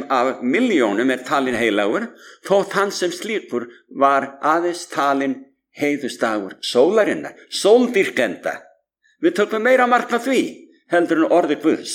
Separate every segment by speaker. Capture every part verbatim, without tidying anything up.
Speaker 1: af milljónum er talin heilagur, þótt hann sem slíkur var aðeins talin heiðustagur sólarinnar, sóldýrkenda. Við tökum meira mark á því heldur en orði Guðs.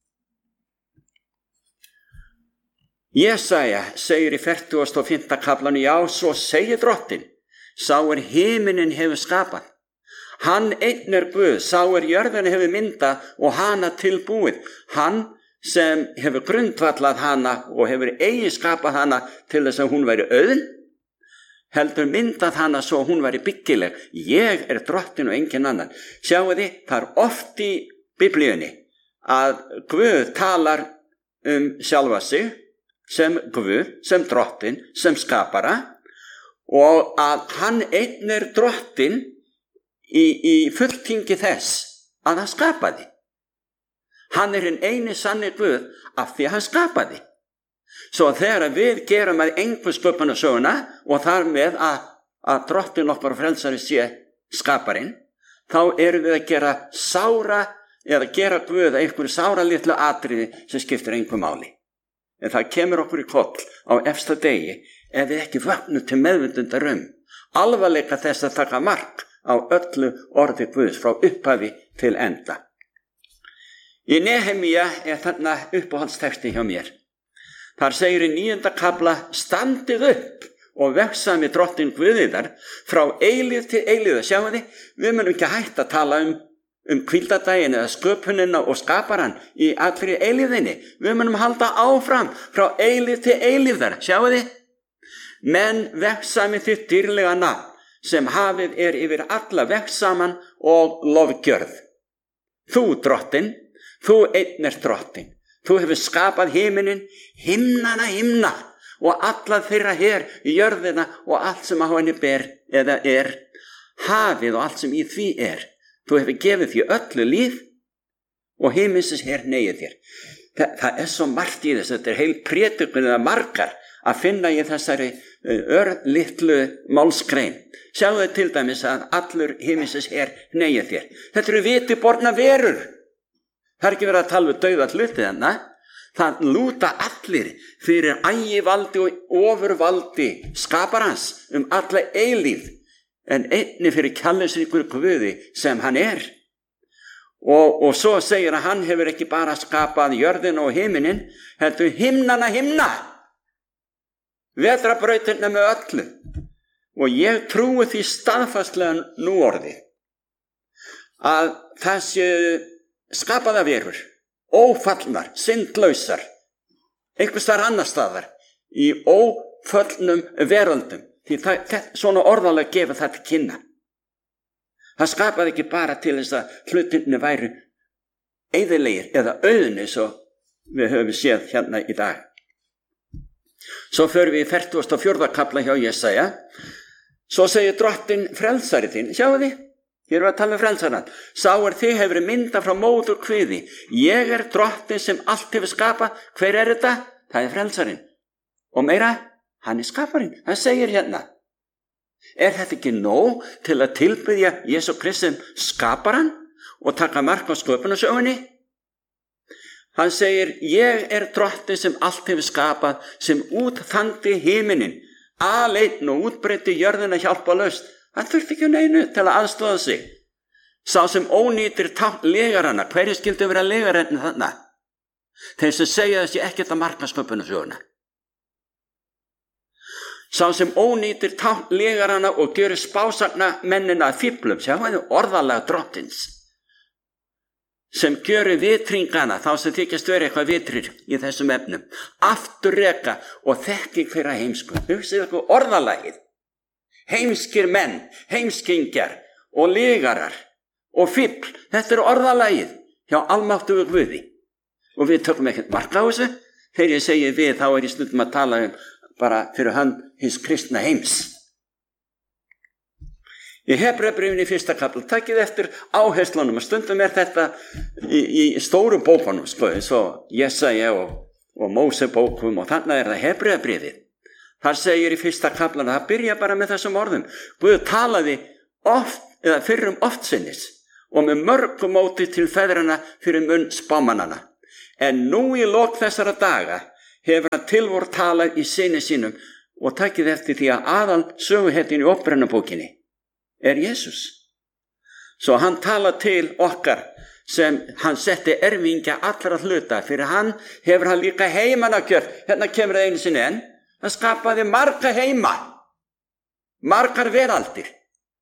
Speaker 1: Jesaja segir í fertugasta og fimmta kaflanum, já, svo segir Drottinn, sá er himinin hefur skapað. Hann einn er Guð, sá er jörðina hefur myndað og hana tilbúið. Hann sem hefur grundvallað hana og hefur eigi skapað hana til þess að hún væri auðn, heldur myndað hana svo hún væri byggileg. Ég er Drottinn og engin annan. Sjáu þið, það er oft í Biblíunni að Guð talar um sjálfa sig sem Guð, sem Drottinn, sem skapara, og að hann einn er Drottinn í, í fulltingi þess að hann skapaði. Hann er hinn eini sanni Guð af því að hann skapaði. Svo þegar við gerum að engu sköpunarsöguna og þar með að, að Drottinn okkar frelsari sé skaparinn, þá erum við að gera sára eða gera Guð að einhverju sára litlu atriði sem skiptir engu máli. En það kemur okkur í koll á efsta degi ef við ekki vöknum til meðvitundar um alvarleika þess að taka mark á öllu orði Guðs frá upphafi til enda. Í Nehemía er þarna uppáhaldstexti hjá mér. Þar segir í níunda kafla, standið upp og vegsami Drottinn Guðiðar frá eilíð til eilíða. Sjáu þið, við munum ekki hægt að tala um, um hvíldardaginn eða sköpunina og skaparan í allri eilíðinni. Við munum halda áfram frá eilíð til eilíðar. Sjáu þið, menn vegsami þitt dýrlega nafn sem hafið er yfir alla vegsaman og lofgjörð. Þú, Drottinn, þú einn er Drottinn. Þú hefur skapað himinin, himnana himna og alla þeirra her í jörðina og allt sem á henni ber eða er, hafið og allt sem í því er. Þú hefur gefið því öllu líf og himinsins her negið þér. Þa, það er svo margt í þess, þetta er heil prédikun eða margar að finna í þessari örlitlu málskrein. Sjáðu til dæmis að allur himinsins her negið þér. Þetta eru viti borna verur. Það er ekki verið að tala um dauða hluti þarna. Það lúta allir fyrir ægivaldi og ofurvaldi skaparans um alla eilíf, en einni fyrir kærleiksríkur Guði sem hann er. Og, og svo segir að hann hefur ekki bara skapað jörðina og himinin, heldur himnana himna, vetrarbrautina með öllu. Og ég trúi því staðfastlega nú orði að það séu skapaða verur, ófallnar, syndlausar, einhvers þar annar staðar í óföllnum veröldum, því það, það, svona orðalega gefur það til kynna. Það skapaði ekki bara til þess að hlutinni væri eyðilegir eða auðni, svo við höfum séð hérna í dag. Svo förum við í fertugasta og fjórða kafla hjá Jesaja. Svo segir Drottinn frelsari þinn, sjáu þið, hér er að tala um frelsarann. Sá er þið hefur mynda frá móður kviði. Ég er Drottinn sem allt hefur skapað. Hver er þetta? Það er frelsarinn. Og meira, hann er skaparinn. Það segir hérna. Er þetta ekki nóg til að tilbiðja Jesú Kristi skaparann og taka mark á sköpunarsögunni? Hann segir, ég er Drottinn sem allt hefur skapað, sem útþandi himinin, aleinn og útbreiddi jörðina hjálpalaust. Hann þurfti ekki neinu til að aðstoða sig. Sá sem ónýtir tákn legarana, hverju skildi vera legarinn þarna? Þeir sem segja þessi ekkert að marka sköpunarsöguna. Sá sem ónýtir tákn legarana og gjörir spásagna mennina að fíflum, sjáðu orðalega Drottins, sem gjörir vitringana, þá sem þykjast vera eitthvað vitrir í þessum efnum, afturreka og þekking fyrir heimsku. Hugsið eitthvað orðalagið. Heimskir menn, heimskingjar og legarar og fífl, þetta er orðalagið hjá almáttugu Guði. Og við tökum ekkert mark á þessu. Þegar ég segi við, þá er ég stundum að tala um bara fyrir hann hins kristna heims. Í Hebreabréfinu í fyrsta kafla, takið eftir áherslunum, og stundum er þetta í, í stórum bókunum, sko, eins og Jesaja og, og Mósebókum, og þannig er það Hebreabréfið. Þar segir í fyrsta kaflana, það byrja bara með þessum orðum. Guð talaði oft, eða fyrir um oftsinnis, og með mörgum móti til feðrana fyrir munn spámannana. En nú í lok þessara daga hefur hann tilvor talað í syni sínum og takið eftir því að aðal söguhettin í Óperunabókinni er Jesús. Svo hann tala til okkar sem hann setti erfingja allra hluta. Fyrir hann hefur hann líka heimana gjörð. Hérna kemur það einu sinni enn. Hann skapaði marga heima, margar veraldir.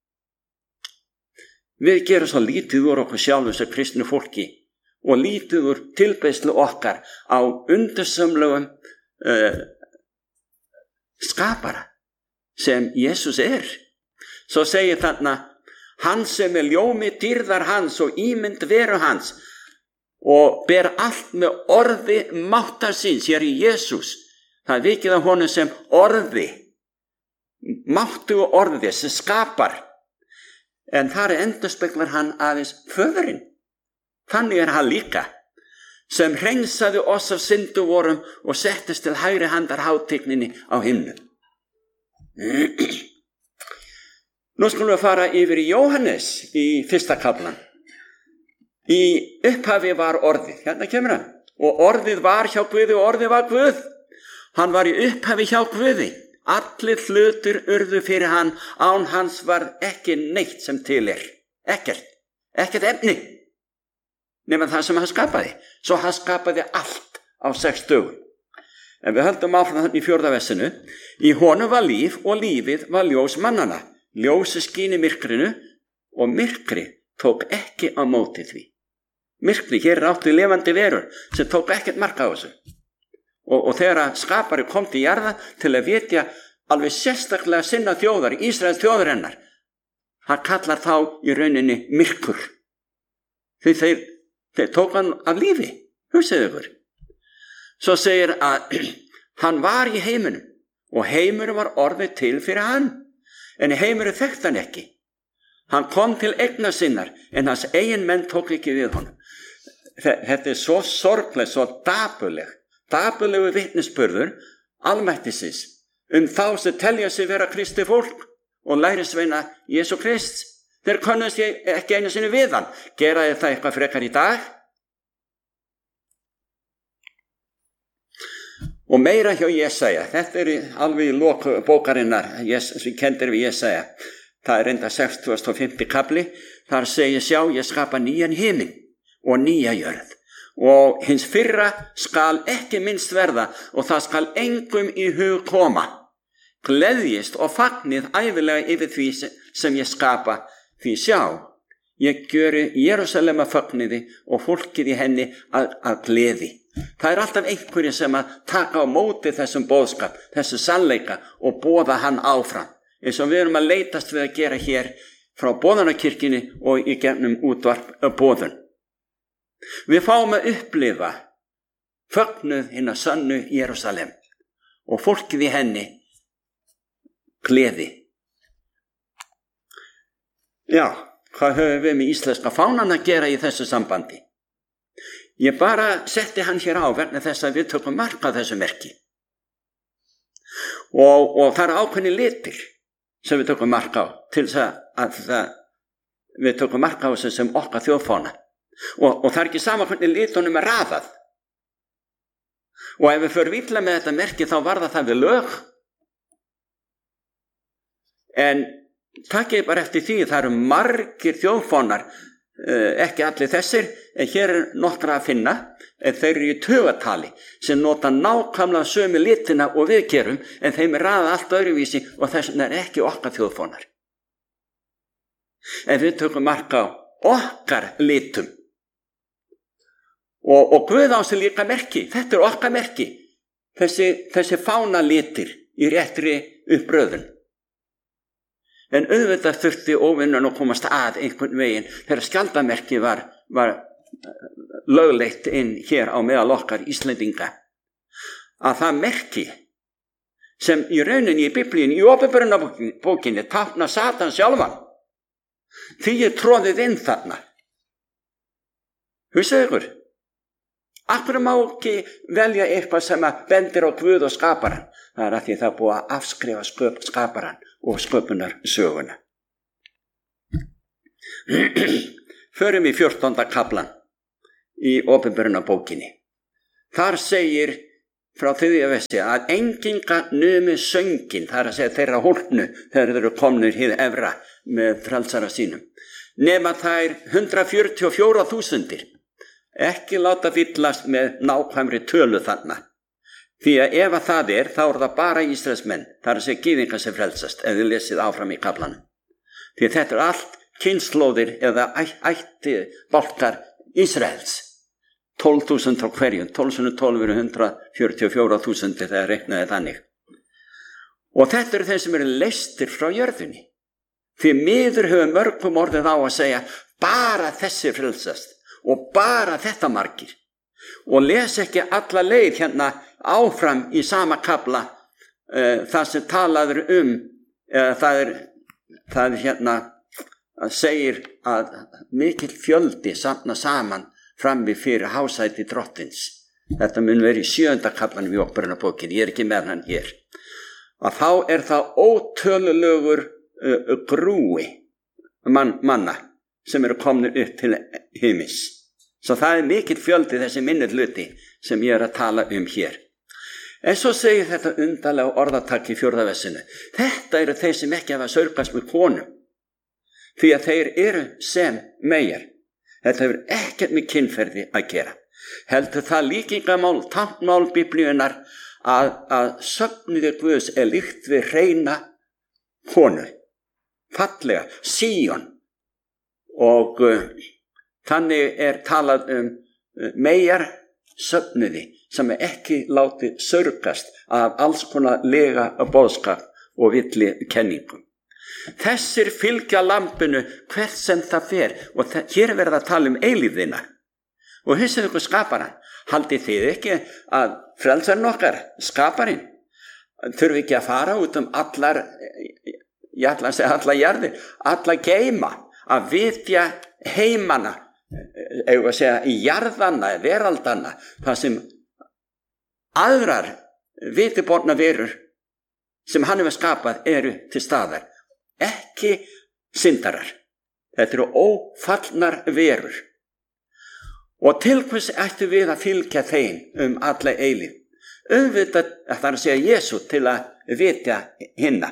Speaker 1: Við gerum svo lítið úr okkur sjálfum sem kristnu fólki og lítið úr tilbeiðslu okkar á undursamlegum uh, skapara sem Jesús er. Svo segir þarna, hann sem er ljómi dýrðar hans og ímynd veru hans og ber allt með orði máttar síns. Hér í Jesús, það er vikið af honum sem orði, máttu orði sem skapar. En þar endurspeglar hann aðeins föðurinn. Þannig er hann líka, sem hreinsaði oss af syndu vorum og settist til hægri handar hátigninni á himnu. Nú skulum við fara yfir í Jóhannes í fyrsta kaflan. Í upphafi var orðið, hérna kemur hann, og orðið var hjá Guði og orðið var Guð. Hann var í upphafi hjá Guði. Allir hlutir urðu fyrir hann, án hans var ekki neitt sem til er. Ekkert, ekkert efni. Nema það sem hann skapaði. Svo hann skapaði allt á sex dögum. En við höldum áfram þannig í fjórða versinu. Í honum var líf og lífið var ljós mannana. Ljósi skín í myrkrinu og myrkri tók ekki á móti því. Myrkri, hér er átt við lifandi verur sem tók ekkert mark á þessu. Og, og þegar skapari kom til jarða til að vitja alveg sérstaklega sinna þjóðar, Ísraels þjóðar hennar, hann kallar þá í rauninni myrkur. Því þeir, þeir tók hann af lífi, hugsið ykkur. Svo segir að hann var í heiminum og heimurinn var orðið til fyrir hann, en heimurinn þekkti hann ekki. Hann kom til eigna sinnar, en hans eigin menn tók ekki við honum. Þetta er svo sorgleg, svo dapurleg. Dapurlegu vitnisburður almættisins um þá sem telja sig vera kristi fólk og lærisveina Jesú Krist. Þeir könnast ekki einu sinni við hann. Gera þið það eitthvað frekar í dag? Og meira hjá Jesaja. Þetta er alveg í lok bókarinnar sem kendir við Jesaja. Það er enda sextugasta og fimmta kafli. Þar segir, sjá, ég skapa nýjan himin og nýja jörð. Og hins fyrra skal ekki minnst verða og það skal engum í hug koma. Gleðjist og fagnið ævilega yfir því sem ég skapa, því sjá, ég gjöri Jerúsalem að fagniði og fólkið í henni að, að gleði. Það er alltaf einhverjir sem að taka á móti þessum boðskap, þessu sannleika og boða hann áfram. Eins og við erum að leitast við að gera hér frá boðanakirkjunni og í gegnum útvarp boðun. Við fáum að upplifa fögnuð hinna sönnu Jerúsalem og fólkið í henni gleði. Já, hvað höfum við með íslenska fánan að gera í þessu sambandi? Ég bara setti hann hér á vegna þess að við tökum mark á þessu merki. Og, og það eru ákveðni litir sem við tökum mark á til þess að, að það, við tökum mark á þessu sem okkar þjóðfána. Og, og það er ekki sama hvernig litunum er raðað. Og ef við förum illa með þetta merki þá varða það við lög. En takkið bara eftir því, það eru margir þjóðfánar, ekki allir þessir, en hér er nokkra að finna, en þeir eru í tugatali sem nota nákvæmlega sömu litina og við gerum, en þeim er raðað allt öðruvísi og þess vegna er ekki okkar þjóðfánar. En við tökum mark á okkar litum. Og, og Guð á sig líka merki, þetta er okkar merki, þessi, þessi fána litir í réttri uppröðun. En auðvitað þurfti óvinnan að komast að einhvern veginn þegar skjaldamerki var, var lögleitt inn hér á meðal okkar Íslendinga. Að það merki sem í rauninni í Biblíunni, í Ópenbarunarbókinni, tákna Satan sjálfan, því er tróðið inn þarna. Hugsið ykkur. Akkur má ekki velja eitthvað sem að bendir á Guð og skaparan. Það er að því það er búið að afskrifa sköp, skaparan og sköpunar söguna. Förum í fjórtánda kaflan í Ópenbarunarbókinni. Þar segir frá þriðja versi að enginn gat numið söngin, það er að segja þeirra hólpnu þegar þeir eru komnir hið efra með frelsara sínum, nema þær hundrað fjörutíu og fjórar þúsundir. Ekki láta villast með nákvæmri tölu þarna. Því að ef að það er, þá er það bara Ísraelsmenn, það er að segja gyðingar sem frelsast, ef þið lesið áfram í kaflanum. Því að þetta er allt kynslóðir eða ætti bálkar Ísraels. tólf þúsund frá hverjum, tólf þúsund tólf eru hundrað fjörutíu og fjórar þúsundir þegar reiknaði þannig. Og þetta eru þeir sem eru leystir frá jörðinni. Því miður hefur mörgum orðið á að segja, bara þessi frelsast og bara þetta margir. Og les ekki alla leið hérna áfram í sama kafla uh, það sem talaður um, uh, það er, það er hérna, að segir að mikill fjöldi safna saman frammi fyrir hásæti drottins. Þetta mun verið í sjöunda kaflanum í Upprunabókinni, ég er ekki með hann hér. Að þá er það ótölulegur uh, grúi man, manna sem eru komnir upp til himins. Svo það er mikill fjöldi þessi minnið hluti sem ég er að tala um hér. En svo segir þetta undarlega orðatak í fjórða versinu. Þetta eru þeir sem ekki hafa saurgast með konum. Því að þeir eru sem meyjar. Þetta hefur ekkert með kynferði að gera. Heldur það líkingamál, táknmál biblíunar að, að söfnuði Guðs er líkt við hreina konu. Fallega, Síon. Og uh, þannig er talað um uh, meyjar söfnuði sem er ekki látið saurgast af alls konar lega boðskap og villi kenningum. Þessir fylgja lambinu hvert sem það fer og það, hér er verið að tala um eilífðina. Og hugsið ykkur skaparan, haldið þið ekki að frelsarinn okkar, skaparinn, þurfi ekki að fara út um allar, ég ætla að segja allar jarðir, allar geima, að vitja heimana, eða að segja í jarðanna, veraldana, það sem aðrar vitiborna verur sem hann hefur skapað eru til staðar. Ekki syndarar. Þetta eru ófallnar verur. Og til hvers ættu við að fylgja þeim um alla eilíf? Auðvitað, það er að segja Jesú til að vitja hinna.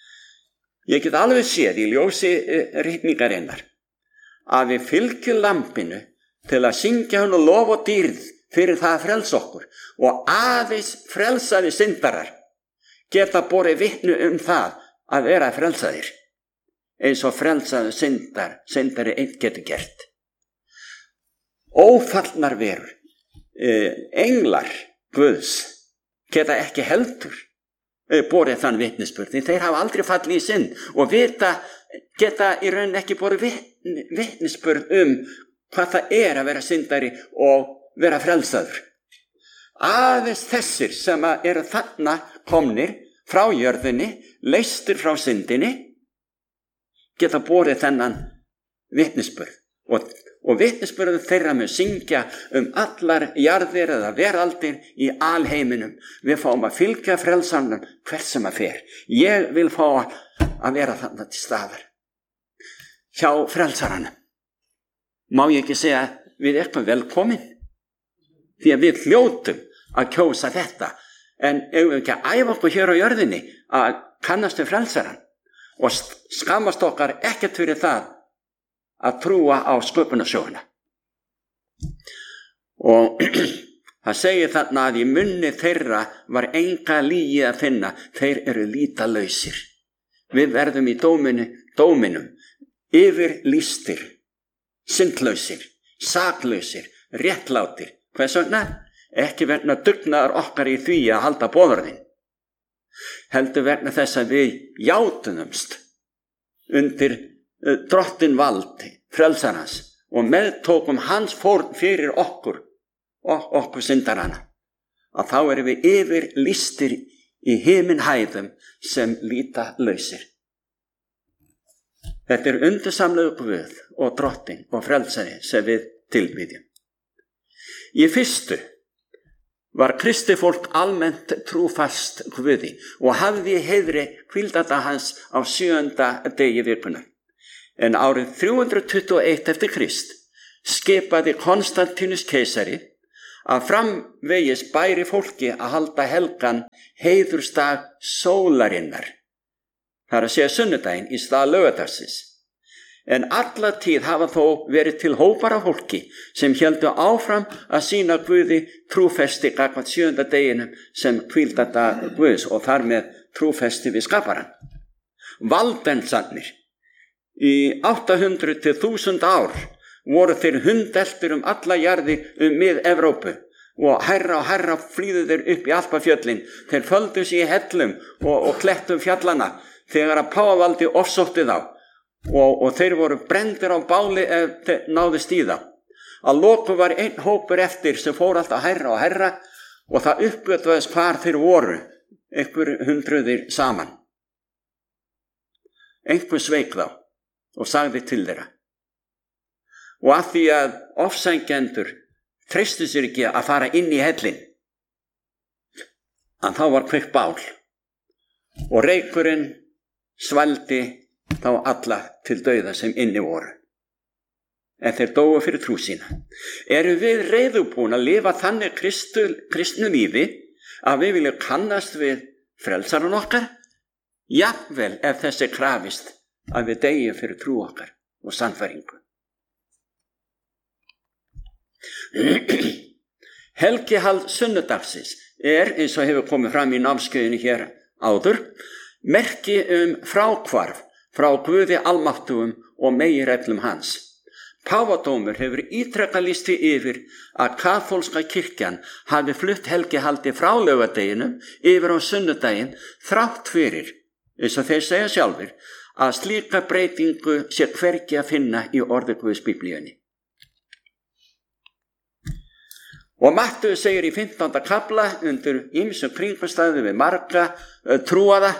Speaker 1: Ég get alveg séð í ljósi ritningarinnar að við fylgjum lambinu til að syngja hann og lofa og dýrð fyrir það að frelsa okkur og aðeins frelsaði syndarar geta borið vitni um það að vera frelsaðir eins og frelsaði syndar syndari einn getur gert. Ófallnar verur, englar Guðs geta ekki heldur borið þann vitnisburð, því þeir hafa aldrei fallið í synd og vita, geta í raun ekki borið vitnisburð um hvað það er að vera syndari og vera frelsaður. Aðeins þessir sem eru þarna komnir frá jörðinni, leystir frá syndinni, geta borið þennan vitnisburð og, og vitnisburðu þeirra með syngja um allar jarðir eða veraldir í alheiminum. Við fáum að fylgja frelsanum hvert sem að fer. Ég vil fá að vera þarna til staðar hjá frelsaranum. Má ég ekki segja við erum velkomin? Því að við hljótum að kjósa þetta, en ef við ekki að æfa okkur hér á jörðinni að kannast við frelsaran og skammast okkar ekkert fyrir það að trúa á sköpunarsöguna. Og það segir þarna að í munni þeirra var enga lygi að finna, þeir eru lýtalausir. Við verðum í dóminu, dóminum yfir lýstir, syndlausir, saklausir, réttlátir. Hvers vegna? Ekki vegna dugnaðar okkar í því að halda boðorðin. Heldur vegna þess að við játunumst undir drottin vald, frelsarans og meðtókum hans fórn fyrir okkur og okkur syndarana. Að þá erum við yfir lýstir í himinhæðum sem líta lausir. Þetta er undursamlegu Guð og drottin og frelsari sem við tilbýðjum. Í fyrstu var Kristi fólk almennt trúfast Guði og hafði í heiðri hvíldadaga hans á sjöunda degi vikunar. En árið þrjú hundruð tuttugu og eitt eftir Krist skipaði Konstantínus keisari að framvegis bæri fólki að halda helgan heiðursdag sólarinnar, það er að segja sunnudaginn í stað laugardagsins. En alla tíð hafa þó verið til hópar af fólki sem héldu áfram að sýna Guði trúfesti gagnvart sjöunda deginum sem hvíldardag Guðs og þar með trúfesti við skaparann. Valdensarnir í átta hundruð til þúsund ár voru þeir hundeltir um alla jarði um mið-Evrópu og herra og herra flýðu þeir upp í Alpafjöllin. Þeir földu sig í hellum og, og klettum fjallana þegar að páfavaldi ofsótti þá. Og, og þeir voru brenndir á báli ef þeir náðist í það. Að lokum var einn hópur eftir sem fór alltaf herra og herra og það uppgötvaðist hvar þeir voru, einhver hundruðir saman. Einhver sveik þá og sagði til þeirra. Og að því að ofsækjendur treystu sér ekki að fara inn í hellinn, að þá var kveikt bál og reykurinn svaldi þá alla til dauða sem inni voru. En þeir dóu fyrir trú sína. Eru við reiðubúin að lifa þannig kristu, kristnu lífi að við viljum kannast við frelsaran okkar? Jafnvel ef þessi krafist að við deyjum fyrir trú okkar og sannfæringu. Helgihald sunnudagsins er, eins og hefur komið fram í námskeiðinu hér áður, merki um fráhvarf frá Guði almáttugum og meginreglum hans. Páfadómur hefur ítrekað lýst því yfir að kaþólska kirkjan hafi flutt helgihaldi frá laugardeginum yfir á sunnudaginn þrátt fyrir, eins og þeir segja sjálfur, að slíka breytingu sé hvergi að finna í orði Guðs Biblíunni. Og Mattheus segir í fimmtánda kafla undir ýmsum kringumstæðum við marga trúaða,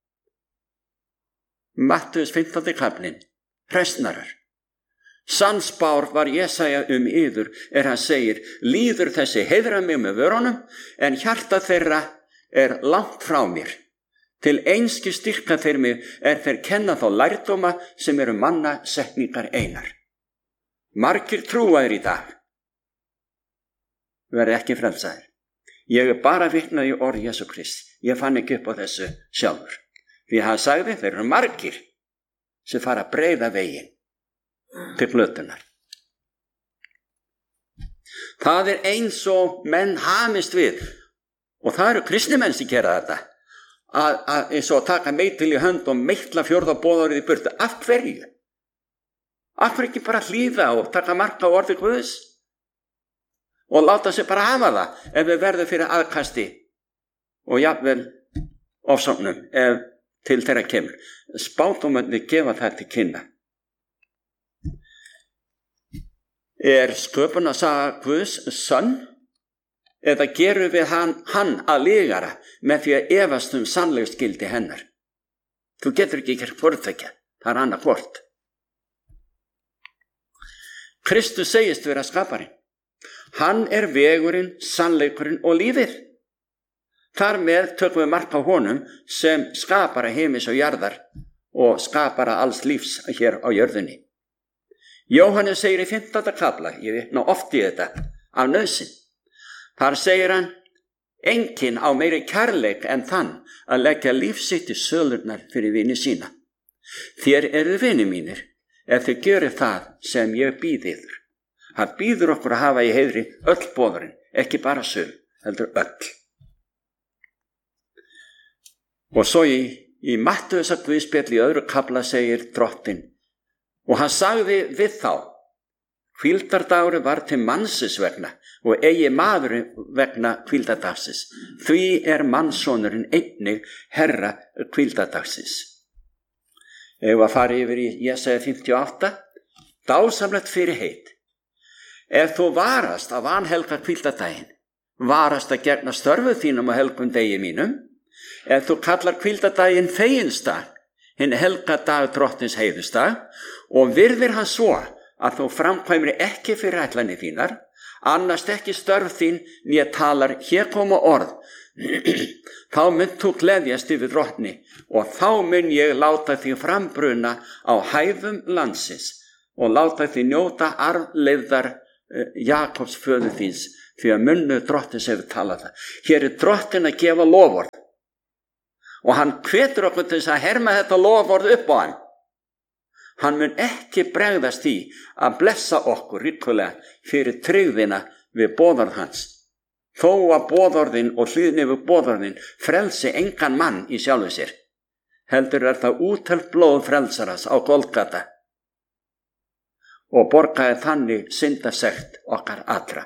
Speaker 1: Mattheus fimmtándi kaflinn, hræsnarar. Sannspár var Jesaja um yður er hann segir, líður þessi heiðra mig með vörunum, en hjarta þeirra er langt frá mér. Til einski styrka þeir mig er þeir kenna þá lærdóma sem eru manna setningar einar. Margir trúaðir í dag verði ekki frelsaðir. Ég er bara vitnað í orð Jesú Krist. Ég fann ekki upp á þessu sjálfur. Því hann sagði, þeir eru margir sem fara að breiða veginn til glötunar. Það er eins og menn hamist við, og það eru kristnimenn sem gera þetta, að, að eins og taka meitil í hönd og meitla fjórða boðorðið í burtu. Af hverju? Af hverju ekki bara hlýða og taka mark á orði Guðs og láta sig bara hafa það ef við verðum fyrir aðkasti og jafnvel ofsóknum ef til þeirra kemur. Spádómarnir gefa það til kynna. Er sköpunarsaga Guðs sönn eða gerum við hann, hann að lygara með því að efast um sannleiksgildi hennar? Þú getur ekki gert hvortveggja, það er annað hvort. Kristus segist vera skaparinn. Hann er vegurinn, sannleikurinn og lífið. Þar með tökum við mark á honum sem skapara heimis og jarðar og skapara alls lífs hér á jörðinni. Jóhannes segir í fimmtánda kafla, ég vitna oft í þetta, af nauðsyn. Þar segir hann, enginn á meiri kærleik en þann að leggja líf sitt í sölurnar fyrir vini sína. Þér eru vini mínir ef þið gjörir það sem ég býð yður. Hann býður okkur að hafa í heiðri öll boðurinn, ekki bara söl, heldur öll. Og svo í, í Mattheusar guðspjalli í öðru kafla segir drottinn, og hann sagði við þá, hvíldardagurinn var til mannsins vegna og eigi maðurinn vegna hvíldardagsins. Því er mannssonurinn einnig herra hvíldardagsins. Ef að fara yfir í Jesaja fimmtíu og átta, dásamlegt fyrir heit. Ef þú varast að vanhelga hvíldardaginn, varast að gegna störfu þínum og helgum degi mínum, ef þú kallar hvíldardaginn feginsdag, hinn helga dag drottins heiðustag, og virðir hann svo að þú framkvæmir ekki fyrir ætlanir þínar, annast ekki störf þín né talar hér koma orð, þá mun þú gleðjast yfir drottni og þá mun ég láta þig frambruna á hæðum landsins og láta þig njóta arfleifðar Jakobs föður þíns, því að munnu drottins hefur talað það. Hér er drottin að gefa loforð og hann hvetur okkur til þess að herma þetta loforð upp á hann. Hann mun ekki bregðast í að blessa okkur ríkulega fyrir tryggðina við boðorð hans. Þó að boðorðin og hlýðni við boðorðin frelsi engan mann í sjálfu sér. Heldur er það útelt blóð frelsaras á Golgata og borgaði þannig syndasekt okkar allra.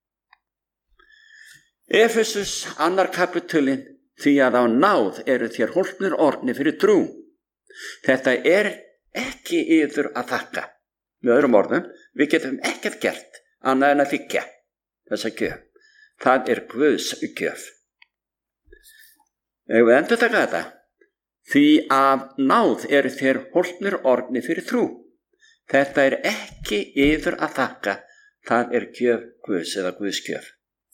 Speaker 1: Efesus annar kapitulinn, því að á náð eru þér hólpnir orðnir fyrir trú. Þetta er ekki yður að þakka. Með öðrum orðum, við getum ekkert gert annað en að þiggja þessa gjöf. Það er Guðs gjöf. Ef við endur taka þetta, því að náð eru þér hólpnir orðnir fyrir trú. Þetta er ekki yður að þakka, það er gjöf Guðs eða Guðs gjöf.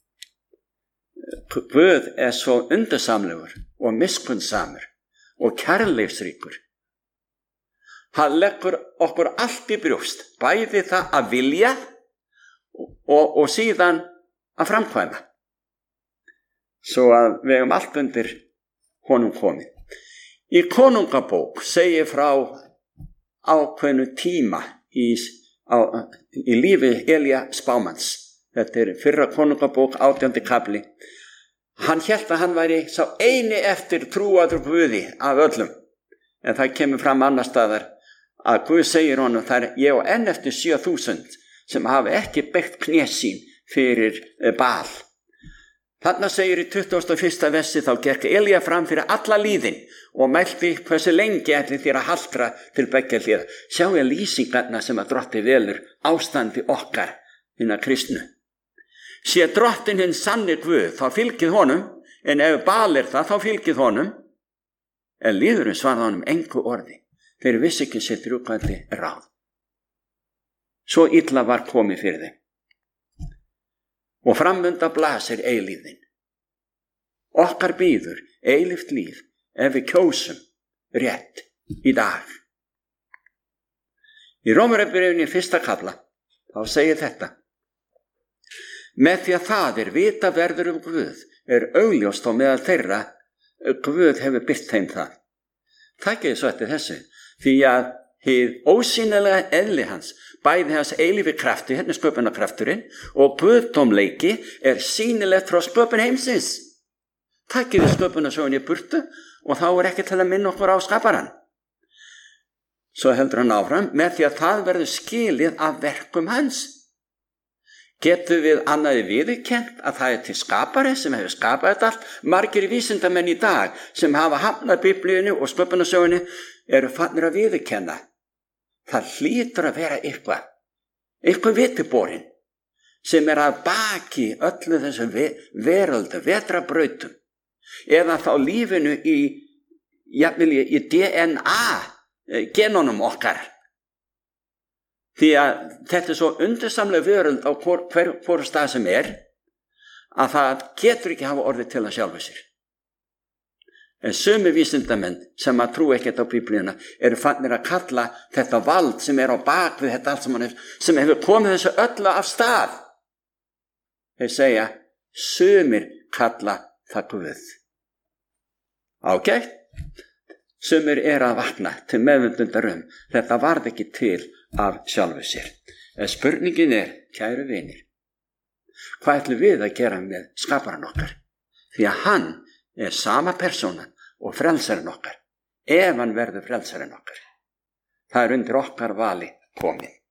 Speaker 1: Guð er svo undursamlegur og miskunnsamur og kærleiksríkur. Hann leggur okkur allt í brjóst, bæði það að vilja og, og síðan að framkvæma. Svo að við hefum allt undir honum komið. Í Konungabók segir frá ákveðnu tíma í, á, í lífi Elía spámanns. Þetta er fyrra Konungabók, átjándi kafli. Hann hélt að hann væri sá eini eftir trúaður Guði af öllum. En það kemur fram annar staðar að Guð segir honum, það er ég og enn eftir sjö þúsund sem hafa ekki beygt kné sín fyrir Baal. Þarna segir í tuttugasta og fyrsta versi, þá gekk Elía fram fyrir alla líðin og mælti hversu lengi ætli þér að haldra til beggja hliða. Sjáu lýsingarna sem að drotti velur ástandi okkar hinna kristnu. Sé drottin hinn sanni Guð, þá fylgið honum, en ef Baal er það, þá fylgið honum. En líðurinn svarði honum engu orði, þeir vissi ekki sitt rjúkandi ráð. Svo illa var komið fyrir þeim. Og framönda blasir eilífðin. Okkar bíður eilíft líf ef við kjósum rétt í dag. Í Rómarbréfinu fyrsta kafla þá segir þetta: með því að það er vita verður um Guð er augljóst á meðal þeirra Guð hefur birt þeim það. Takið svo eftir þessu, því að hið ósýnilega eðli hans, bæði hans eilífi krafti, hérna sköpunarkrafturinn, og guðdómleiki er sýnilegt frá sköpun heimsins. Takið við sköpunarsögunni í burtu og þá er ekki til að minna okkur á skaparann. Svo heldur hann áfram, með því að það verður skilið af verkum hans. Getum við annaði viðurkennt að það er til skapari sem hefur skapað þetta allt? Margir vísindamenn í dag sem hafa hafnað Biblíunni og sköpunarsögunni eru fannir að viðurkenna. Það hlýtur að vera eitthvað, eitthvað vitiborinn sem er að baki öllu þessum veröldu, vetrabrautum, eða þá lífinu í, jafnvel í D N A genunum okkar. Því að þetta er svo undursamlega veröld á hvor, hver, hvor stað sem er, að það getur ekki hafa orðið til að sjálfa sér. En sömu vísindamenn sem að trú ekkert á Biblíuna eru fannir að kalla þetta vald sem er á bak við þetta allt sem, er, sem hefur komið þessu öllu af stað. Þeir segja, sömur kalla það Guð. Ágætt? Sömur er að vakna til meðvundundar um. Þetta varð ekki til af sjálfu sér. En spurningin er, kæru vinir, hvað ætlum við að gera með skaparan okkar? Því að hann er sama persónan og frelsarinn okkar, ef hann verður frelsarinn okkar. Það er undir okkar vali komið.